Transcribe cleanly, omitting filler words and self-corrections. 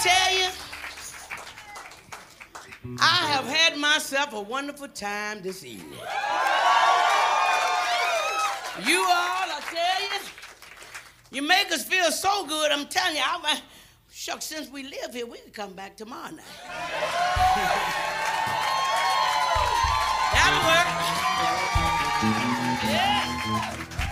tell you, I have had myself a wonderful time this evening. You all, I tell you, you make us feel so good. I'm telling you, shucks, since we live here, we can come back tomorrow night. That'll work. Yeah.